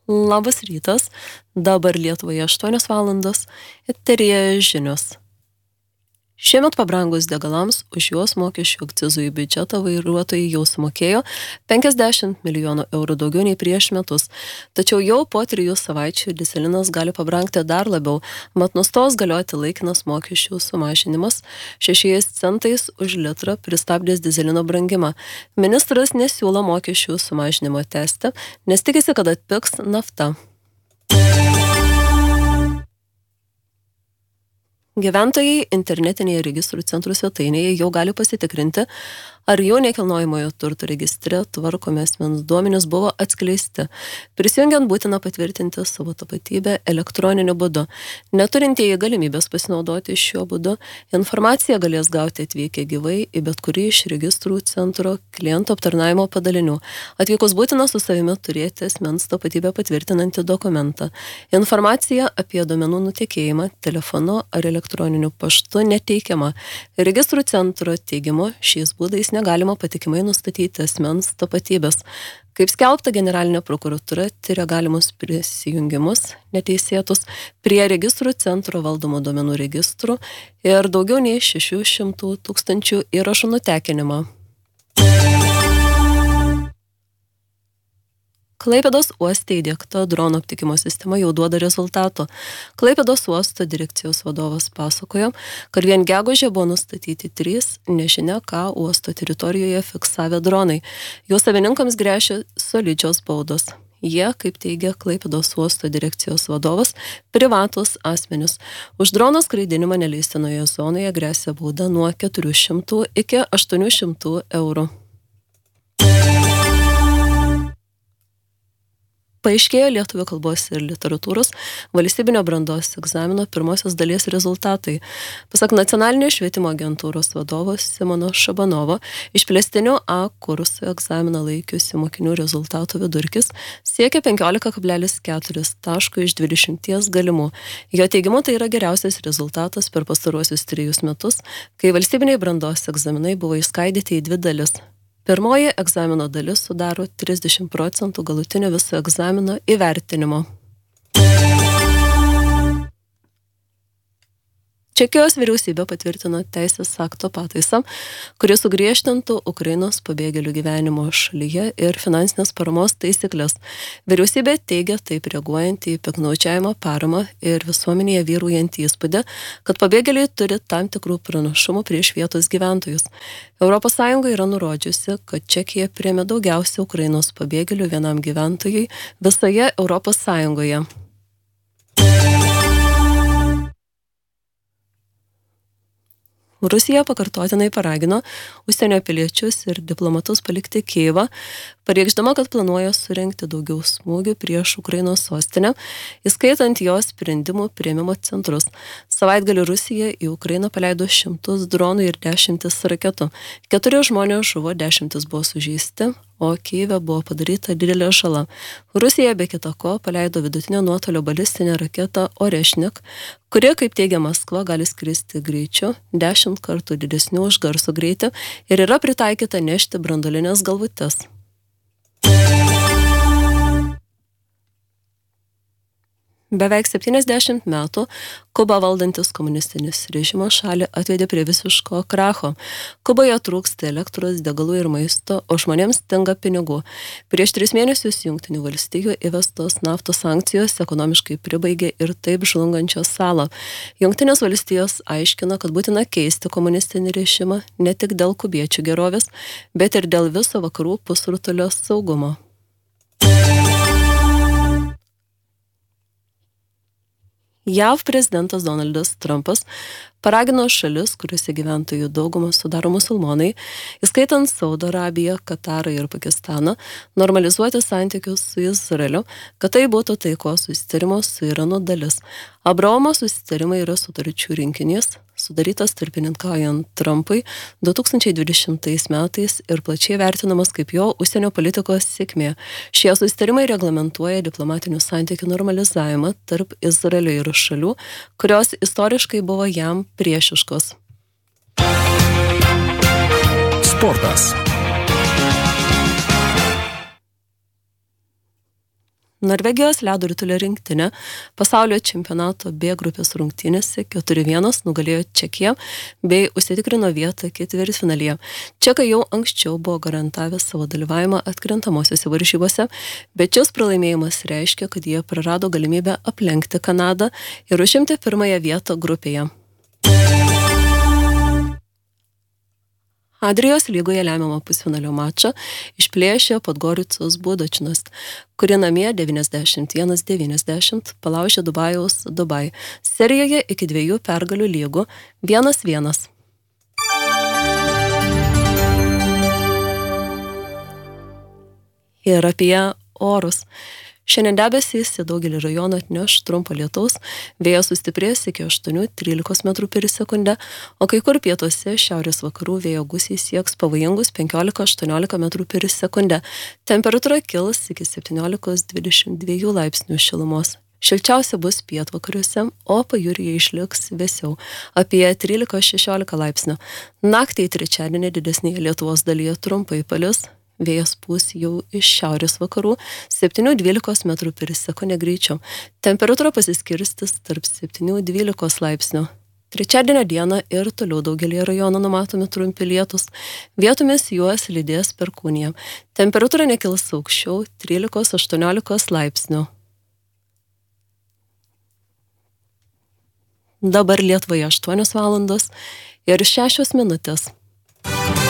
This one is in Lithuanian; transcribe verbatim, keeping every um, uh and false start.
Labas rytas, dabar Lietuvoje aštuonios valandos, eteryje žinios. Šiemet pabrangus degalams, už juos mokesčių akcizų į biudžetą vairuotojai jau sumokėjo penkiasdešimt milijonų eurų daugiau nei prieš metus. Tačiau jau po trijų savaičių dyzelinas gali pabrangti dar labiau, mat nustos galioti laikinas mokesčių sumažinimas šešiais centais už litrą pristabdęs dyzelino brangimą. Ministras nesiūlo mokesčių sumažinimo tęsti, nes tikisi, kad atpigs nafta. Gyventojai internetinėje registrų centrų svetainėje jau gali pasitikrinti, ar jų nekilnojamojo turto registre tvarkomi asmens duomenys buvo atskleisti. Prisijungiant būtina patvirtinti savo tapatybę elektroniniu būdu. Neturintieji galimybės pasinaudoti šiuo būdu, informaciją galės gauti atvykę gyvai į bet kurį iš registrų centro klientų aptarnavimo padalinių. Atvykus būtina su savimi turėti asmens tapatybę patvirtinantį dokumentą. Informacija apie duomenų nutekėjimą telefonu ar elektroniniu elektroniniu paštu neteikiama. Registrų centro teigimu, šiais būdais negalima patikimai nustatyti asmens tapatybės. Kaip skelbta, generalinė prokuratūra tyria galimus prisijungimus neteisėtus prie registrų centro valdomų duomenų registrų ir daugiau nei šešių šimtų tūkstančių įrašų nutekinimą. Klaipėdos uoste įdiegta dronų aptikimo sistema jau duoda rezultatų. Klaipėdos uosto direkcijos vadovas pasakojo, kad vien gegužę buvo nustatyti trys, nežinia ką uosto teritorijoje fiksavę dronai. Jų savininkams grėsia solidžios baudos. Jie, kaip teigia Klaipėdos uosto direkcijos vadovas, privatus asmenius. Už drono skraidinimą neleistinoje zonoje grėsia bauda nuo keturių šimtų iki aštuonių šimtų eurų. Paaiškėjo lietuvių kalbos ir literatūros valstybinio brandos egzamino pirmosios dalies rezultatai. Pasak nacionalinio švietimo agentūros vadovo Simono Šabanovo, išplėstinių A kurso egzaminą laikiusių mokinių rezultatų vidurkis siekia penkiolika kablelis keturi taško iš dvidešimties galimų. Jo teigimu, tai yra geriausias rezultatas per pastaruosius trejus metus, kai valstybiniai brandos egzaminai buvo išskaidyti į dvi dalis. Pirmoji egzamino dalis sudaro trisdešimt procentų galutinio viso egzamino įvertinimo. Čekijos vyriausybė patvirtino teisės akto pataisą, kuris sugriežtintų Ukrainos pabėgėlių gyvenimo šalyje ir finansinės paramos taisyklės. Vyriausybė teigia taip reaguojant į piktnaudžiavimo paramą ir visuomenėje vyraujantį įspūdį, kad pabėgėliai turi tam tikrų pranašumų prieš vietos gyventojus. Europos Sąjunga yra nurodžiusi, kad Čekija priėmė daugiausiai Ukrainos pabėgėlių vienam gyventojui visoje Europos Sąjungoje. Rusija pakartotinai paragino užsienio piliečius ir diplomatus palikti Kijevą, pareikšdama, kad planuoja surengti daugiau smūgių prieš Ukrainos sostinę, įskaitant jos sprendimų priėmimo centrus. Savaitgalį Rusija į Ukrainą paleido šimtus dronų ir dešimtis raketų. Keturi žmonės žuvo, dešimtis buvo sužeisti, o Kijeve buvo padaryta didelė žala. Rusija be kita ko paleido vidutinio nuotolio balistinę raketą Orešnik, kuri, kaip teigia Maskva, gali skristi greičiu dešimt kartų didesniu už garso greitį ir yra pritaikyta nešti branduolinės galvutes. Beveik septyniasdešimt metų Kubą valdantis komunistinis režimas šalį atvedė prie visiško kracho. Kuboje trūksta elektros, degalų ir maisto, o žmonėms stinga pinigų. Prieš tris mėnesius Jungtinių valstijų įvestos naftos sankcijos ekonomiškai pribaigė ir taip žlungančią salą. Jungtinės valstijos aiškina, kad būtina keisti komunistinį režimą ne tik dėl kubiečių gerovės, bet ir dėl viso vakarų pusrutulio saugumo. J A V prezidentas Donaldas Trumpas paragino šalis, kuriuose gyventojų daugumą sudaro musulmonai, įskaitant Saudo Arabiją, Katarą ir Pakistaną, normalizuoti santykius su Izraeliu, kad tai būtų taikos susitarimo su Iranu dalis. Abraomo susitarimai yra sutarčių rinkinys, sudarytas tarpininkaujant Trumpui du tūkstančiai dvidešimtais metais ir plačiai vertinamas kaip jo užsienio politikos sėkmė. Šie susitarimai reglamentuoja diplomatinių santykių normalizavimą tarp Izraelio ir šalių, kurios istoriškai buvo jam priešiškos. Sportas. Norvegijos ledo ritulio rinktinė pasaulio čempionato B grupės rungtynėse keturi vienas nugalėjo Čekiją bei užsitikrino vietą ketvirtfinalyje. Čekai jau anksčiau buvo garantavę savo dalyvavimą atkrintamosiose varžybose, bet šis pralaimėjimas reiškia, kad jie prarado galimybę aplenkti Kanadą ir užimti pirmąją vietą grupėje. Adrijos lygoje lemiamą pusfinalio mačą išplėšė Podgoricos Budočnas, kuri namie devyniasdešimt vienas devyniasdešimt palaužė Dubajaus Dubai. Serijoje iki dviejų pergalių lygų vienas vienas. Ir apie orus. Šiandien debesys į daugelį rajonų atneš trumpo lietaus, vėjas sustiprės iki aštuoni trylika metrų per sekundę, o kai kur pietuose šiaurės vakarų vėjo gūsiai sieks pavojingus penkiolika aštuoniolika metrų per sekundę. Temperatūra kils iki septyniolika dvidešimt dva laipsnių šilumos. Šilčiausia bus pietvakariuose, o pajūryje išliks vėsiau apie trylika šešiolika laipsnių. Naktį į trečiadienį didesnėje Lietuvos dalyje trumpai palis. Vėjas pūs jau iš šiaurės vakarų septyni dvylika metrų per sekundę greičiu. Temperatūra pasiskirstis tarp septyni dvylika laipsnių. Trečiadienio dieną ir toliau daugelį rajonų numatomi trumpi lietus. Vietomis juos lydės perkūnija. Temperatūra nekils aukščiau trylika aštuoniolika laipsnių. Dabar Lietuvoje aštuonios valandos ir šešios minutės.